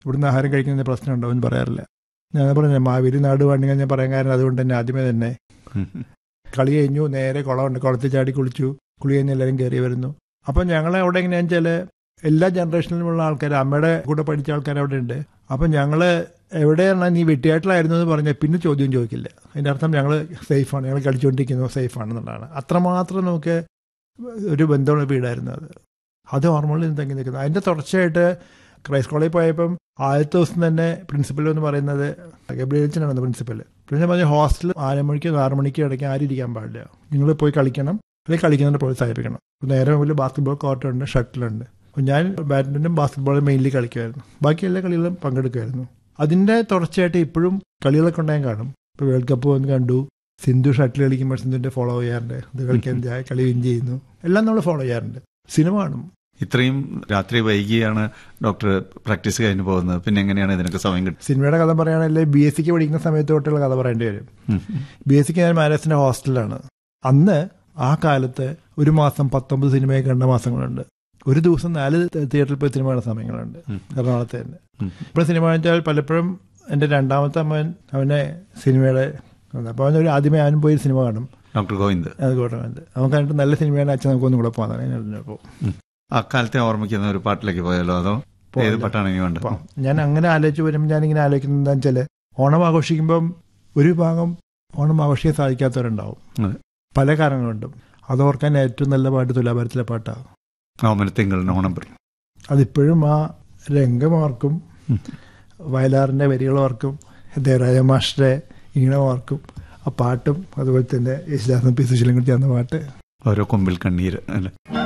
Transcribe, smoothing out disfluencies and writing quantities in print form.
ഇവിടുന്ന് ആഹാരം കഴിക്കുന്നതിന് പ്രശ്നമുണ്ടോ എന്ന് പറയാറില്ല. ഞാൻ പറഞ്ഞു മാവേലി നാട് വേണമെങ്കിൽ ഞാൻ പറയാൻ കാരണം അതുകൊണ്ട് തന്നെ ആദ്യമേ തന്നെ കളി കഴിഞ്ഞു, നേരെ കുളമുണ്ട്, കുളത്തിൽ ചാടി കുളിച്ചു, കുളി കഴിഞ്ഞ് എല്ലാവരും കയറി വരുന്നു. അപ്പം ഞങ്ങളെ അവിടെ എങ്ങനെയാണെന്ന് വെച്ചാൽ എല്ലാ ജനറേഷനിലുമുള്ള ആൾക്കാർ, അമ്മയുടെ കൂടെ പഠിച്ച ആൾക്കാർ അവിടെ ഉണ്ട്. അപ്പം ഞങ്ങൾ എവിടെയാണ് നീ വെട്ടിയായിട്ടിലായിരുന്നു എന്ന് പറഞ്ഞാൽ പിന്നെ ചോദ്യം ചോദിക്കില്ല. അതിൻ്റെ അർത്ഥം ഞങ്ങൾ സേഫാണ്, ഞങ്ങൾ കളിച്ചുകൊണ്ടിരിക്കുന്നത് സേഫാണെന്നുള്ളതാണ്. അത്രമാത്രം നമുക്ക് ഒരു ബന്ധമുള്ള വീടായിരുന്നു അത് ഓർമ്മകളിൽ തങ്ങി നിൽക്കുന്നത്. അതിൻ്റെ തുടർച്ചയായിട്ട് ക്രൈസ്റ്റ് കോളേജിൽ പോയപ്പം ആദ്യത്തെ ദിവസം തന്നെ പ്രിൻസിപ്പൽ എന്ന് പറയുന്നത് ഗബ്രിയേലച്ചനാണ് പ്രിൻസിപ്പൽ. പിന്നെ പറഞ്ഞ ഹോസ്റ്റൽ 5 മണിക്ക് 6 മണിക്ക് ഇടയ്ക്ക് ആരും ഇരിക്കാൻ പാടില്ല, നിങ്ങൾ പോയി കളിക്കണം, അല്ലെങ്കിൽ കളിക്കുന്നതിന് പ്രോത്സാഹിപ്പിക്കണം. നേരെ മുമ്പിൽ ബാസ്കറ്റ്ബോൾ കോർട്ടുണ്ട്, ഷട്ടിലുണ്ട്. ഞാൻ ബാഡ്മിൻ്റൺ ബാസ്കറ്റ്ബോൾ മെയിൻലി കളിക്കുമായിരുന്നു, ബാക്കി എല്ലാ കളികളും പങ്കെടുക്കുമായിരുന്നു. അതിൻ്റെ തുടർച്ചയായിട്ട് ഇപ്പോഴും കളികളൊക്കെ ഉണ്ടായാൽ കാണും. ഇപ്പോൾ വേൾഡ് കപ്പ് വന്ന് കണ്ടു, സിന്ധു ഷട്ടിൽ കളിക്കുമ്പോൾ സിന്ധുവിൻ്റെ ഫോളോ ചെയ്യാറുണ്ട്, ഇത് കളിക്കാൻ കളി വിൻ ചെയ്യുന്നു, എല്ലാം നമ്മൾ ഫോളോ ചെയ്യാറുണ്ട്. സിനിമ കാണും. ഇത്രയും രാത്രി വൈകിയാണ് ഡോക്ടർ പ്രാക്ടീസ് കഴിഞ്ഞ് പോകുന്നത്, പിന്നെ എങ്ങനെയാണ് ഇതിനൊക്കെ സമയം കിട്ടുന്നത്? സിനിമയുടെ കഥ പറയുകയാണെങ്കിൽ BSc പഠിക്കുന്ന സമയത്ത് തൊട്ടുള്ള കഥ പറയേണ്ടി വരും. BSc ഞാൻ മാരാസിൻ്റെ ഹോസ്റ്റലിലാണ്. അന്ന് ആ കാലത്ത് ഒരു മാസം 19 സിനിമയൊക്കെ കണ്ട മാസങ്ങളുണ്ട്. ഒരു ദിവസം 4 തിയേറ്ററിൽ പോയി സിനിമ കാണുന്ന സമയങ്ങളുണ്ട് എറണാകുളത്ത് തന്നെ. ഇപ്പോൾ സിനിമ കാണിച്ചാൽ പലപ്പോഴും എൻ്റെ രണ്ടാമത്തെ അമ്മൻ അവനെ സിനിമയുടെ അപ്പോൾ അവൻ ആദ്യമേ ഞാനും പോയി സിനിമ കാണും. ഡോക്ടർ ഗോവിന്ദ്. അവൻ കണ്ടിട്ട് നല്ല സിനിമയാണ്, അച്ഛൻ നമുക്കൊന്നും കൂടെ പോകാൻ. അക്കാലത്തെ ഓർമ്മിക്കുന്ന ഒരു പാട്ടിലേക്ക് പോയാലോ, അതോ ഏത് പാട്ടാണ് ഇനി വേണ്ടത്? ഞാൻ അങ്ങനെ ആലോചിച്ച് വരുമ്പോൾ ഞാനിങ്ങനെ ആലോചിക്കുന്നത് എന്താണെന്ന് വെച്ചാൽ, ഓണം ആഘോഷിക്കുമ്പം ഒരു ഭാഗം ഓണം ആഘോഷിക്കാൻ സാധിക്കാത്തവരുണ്ടാവും, പല കാരണങ്ങളുണ്ടും. അതോർക്കാൻ ഏറ്റവും നല്ല പാട്ട് തുലാഭാരത്തിലെ പാട്ടാണ് ഓമനത്തിങ്കളിന് ഓണം. അതിപ്പോഴും ആ രംഗം ഓർക്കും, വയലാറിൻ്റെ വരികൾ ഓർക്കും, ദേവരാജ മാസ്റ്ററെ ഈണം ഓർക്കും, ആ പാട്ടും അതുപോലെ തന്നെ യേശുദാസും പി സുശീലൻ കൂടി ചേർന്ന പാട്ട് ഓരോ കൊമ്പിൽ കണ്ണീര് അല്ലേ.